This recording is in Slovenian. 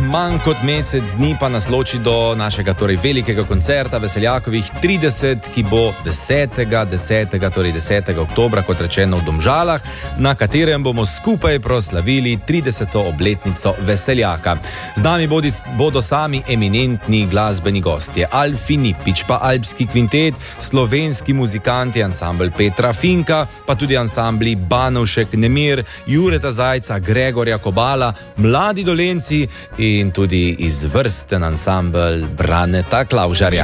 manj kot mesec dni pa nas loči do našega torej velikega koncerta Veseljakovih 30, ki bo 10. oktobra, kot rečeno, v Domžalah, na katerem bomo skupaj proslavili 30. obletnico Veseljaka. Z nami bodo sami eminentni glasbeni gostje, Alfi Nipič, pa Alpski kvintet, slovenski muzikanti, ansambel Petra Finka, pa tudi ansambli Banovšek, Nemir, Jureta Zajca, Gregorja Kobala, Mladi Dolenci in tudi izvrsten ansambel Braneta Klavžarja.